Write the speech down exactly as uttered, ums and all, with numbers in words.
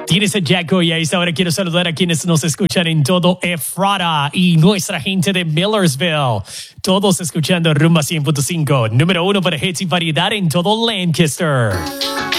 Tienes a Jacko y a esta hora quiero saludar a quienes nos escuchan en todo Ephrata y nuestra gente de Millersville. Todos escuchando Rumba cien punto cinco, número uno para hits y variedad en todo Lancaster.